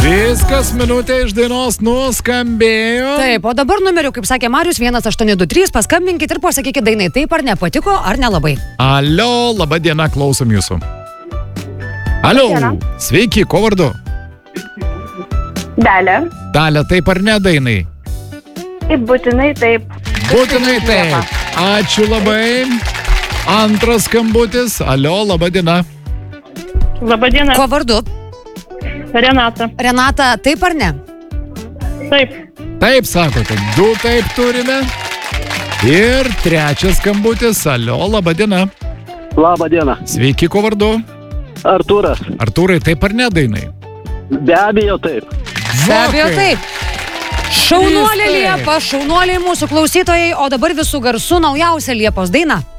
Viskas, minutė iš dainos nuskambėjo. Taip, o dabar numeriu, kaip sakė Marius, 1823, paskambinkit ir pasakykit dainai, taip ar nepatiko, ar nelabai. Alio, laba diena, klausom jūsų. Alio, sveiki, ko vardu? Dalia. Dalia, taip ar ne dainai? Taip, būtinai taip. Būtinai taip. Ačiū labai. Antras skambutis. Alio, laba diena. Labadiena. Ko vardu? Renata. Renata, taip ar ne? Taip. Taip, sakote, 2 taip turime. Ir trečias skambutis. Alio, laba diena. Labą dieną. Sveiki, ko vardu? Artūras. Artūrai, taip ar ne dainai? Be abejo taip. Be abejo taip. Šaunuolė Trys taip. Liepa, šaunuoliai mūsų klausytojai, o dabar visų garsų naujausia Liepos daina.